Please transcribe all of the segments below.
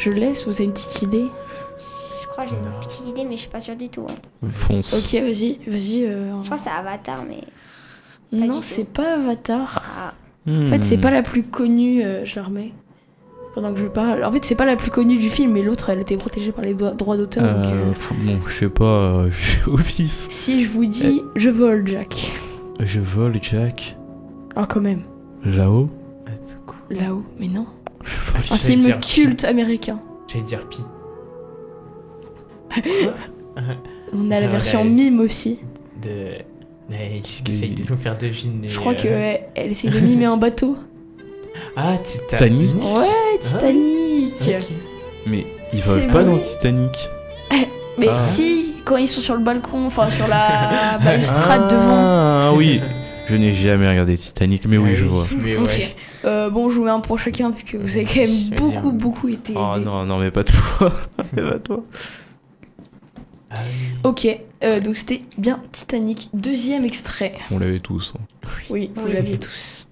je laisse, vous avez une petite idée? Je crois que j'ai une petite idée, mais je suis pas sûre du tout. Fonce. Ok, vas-y. Je crois que c'est Avatar, mais... Non, du c'est tout. pas Avatar. Ah, En fait, c'est pas la plus connue, je la remets. Pendant que je parle. En fait, c'est pas la plus connue du film, mais l'autre, elle était protégée par les droits d'auteur. Donc, Bon, je sais pas, au pif. si je vous dis, je vole, Jack. Je vole, Jack. Ah, quand même. Là-haut. Là-haut, mais non. Je vole. Un film culte américain. J'allais dire Pi. On a la Ah, version ouais. mime aussi. Qu'est-ce qu'ils essayent de nous faire deviner? Je crois qu'elle essaie de mimer un bateau. Ah, Titanic. Ouais, Titanic. Ok. Mais ils C'est volent pas vrai. dans Titanic. Mais Ah. si, quand ils sont sur le balcon, enfin sur la balustrade devant. Ah oui. Je n'ai jamais regardé Titanic, mais oui, je vois. Mais Ok. ouais. Bon, je vous mets un pour chacun vu que vous avez quand même Vas-y. beaucoup été Oh aidés. non, mais pas toi. Mais pas toi. Ah oui. Ok, donc c'était bien Titanic. Deuxième extrait. On l'avait tous. Hein. Oui, vous Oui. l'aviez tous.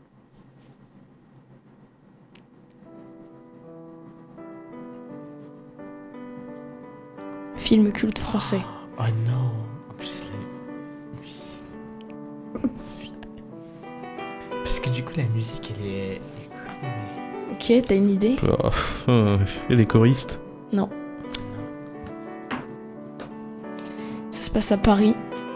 Film culte français. Oh non. En plus, oui. Parce que du coup, la musique, elle est cool, mais... Ok, t'as une idée? Et les choristes. Non. Ça se passe à Paris,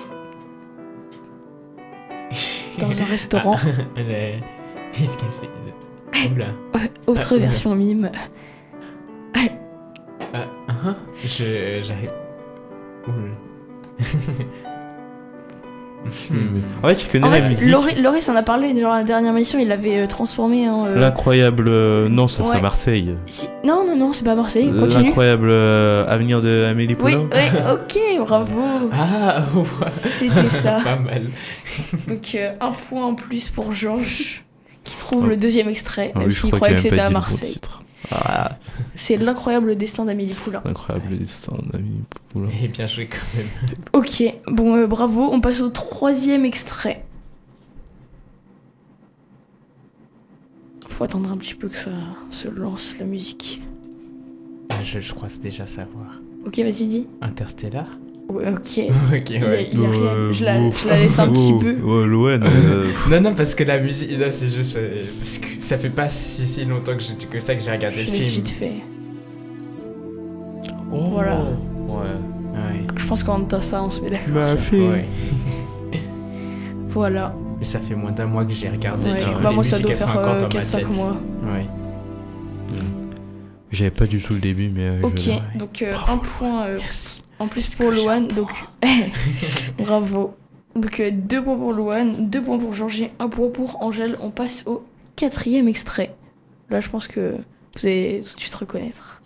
dans un restaurant. Elle est... Qu'est-ce que c'est? Oula. Autre Ah, version mime. J'arrive... Oula. En fait, tu connais En la fait, musique. Loris en a parlé dans la dernière mission, il l'avait transformé en... L'incroyable. Non, ça c'est Ouais. à Marseille. Non, c'est pas Marseille, continue. L'incroyable avenir de Amélie Oui, Poulain. ok, bravo. Ah, ouais. C'était ça. Pas mal. Donc un point en plus pour Georges, qui trouve le deuxième extrait, Ah même oui, je s'il crois croyait que qu'il a c'était même à pas dit le bon Marseille. titre. Ah, C'est l'incroyable destin d'Amélie Poulain. incroyable destin d'Amélie Poulain. Et bien joué quand même. Ok, bon bravo, on passe au troisième extrait. Faut attendre un petit peu que ça se lance la musique. Ah, je crois déjà savoir. Ok, vas-y, dis. Interstellar. Ouais, ok. Ok, Il y a ouais. rien. Je la laisse un petit peu. Ouais, Loane. Non, parce que la musique, là, c'est juste parce que ça fait pas si longtemps que ça que j'ai regardé Je le l'ai film. vite fait. Oh. Voilà. Ouais. Ouais. Je pense qu'en tas ça, on se met d'accord. M'a fait. Ouais. Voilà. Mais ça fait moins d'un mois que j'ai regardé. Ouais. Du coup, Bah les moi ça musiques, doit elles sont faire encore dans ma 4-5 tête. mois. Ouais. J'avais pas du tout le début, mais. Ok, Ouais. donc un point Merci. en plus Est-ce pour que j'ai un Loane, donc bravo. Donc 2 points pour Loane, 2 points pour Georges, 1 point pour Angèle. On passe au quatrième extrait. Là je pense que vous allez tout de suite reconnaître.